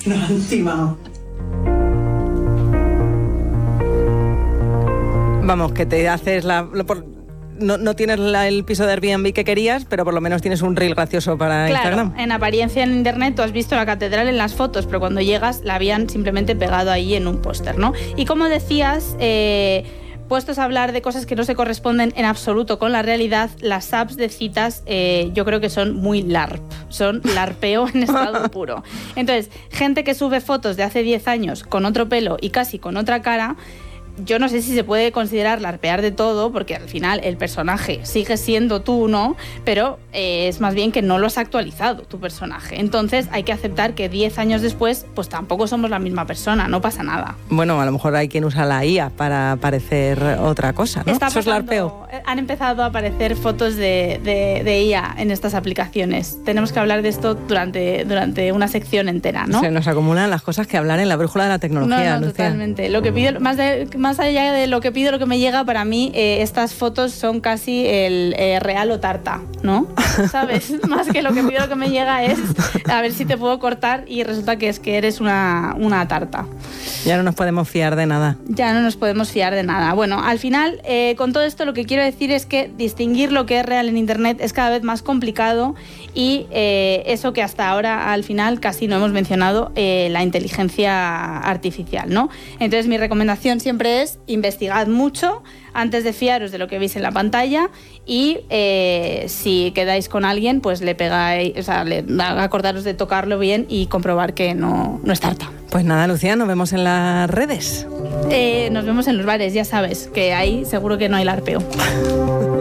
Nos han timado. Vamos, que te haces no tienes el piso de Airbnb que querías, pero por lo menos tienes un reel gracioso para Instagram. Claro, en apariencia en internet tú has visto la catedral en las fotos, pero cuando llegas la habían simplemente pegado ahí en un póster, ¿no? Y como decías, puestos a hablar de cosas que no se corresponden en absoluto con la realidad, las apps de citas yo creo que son muy LARP, son larpeo en estado puro. Entonces, gente que sube fotos de hace 10 años con otro pelo y casi con otra cara, yo no sé si se puede considerar larpear de todo, porque al final el personaje sigue siendo tú, ¿no? Pero es más bien que no lo has actualizado, tu personaje. Entonces hay que aceptar que 10 años después, pues tampoco somos la misma persona, no pasa nada. Bueno, a lo mejor hay quien usa la IA para parecer otra cosa, ¿no? Eso es larpeo. Han empezado a aparecer fotos de IA en estas aplicaciones. Tenemos que hablar de esto durante una sección entera, ¿no? Se nos acumulan las cosas que hablar en la brújula de la tecnología, No, Lucía. Totalmente. Lo que pido, más allá de lo que pido, lo que me llega, para mí estas fotos son casi el real o tarta, ¿no? ¿Sabes? Más que lo que pido, lo que me llega es a ver si te puedo cortar y resulta que es que eres una tarta. Ya no nos podemos fiar de nada. Ya no nos podemos fiar de nada. Bueno, al final, con todo esto lo que quiero decir es que distinguir lo que es real en Internet es cada vez más complicado y eso que hasta ahora al final casi no hemos mencionado, la inteligencia artificial, ¿no? Entonces mi recomendación siempre es investigad mucho antes de fiaros de lo que veis en la pantalla y si quedáis con alguien, pues le pegáis, o sea, acordaros de tocarlo bien y comprobar que no es tarta. Pues nada, Lucía, nos vemos en las redes. Nos vemos en los bares, ya sabes, que ahí seguro que no hay larpeo.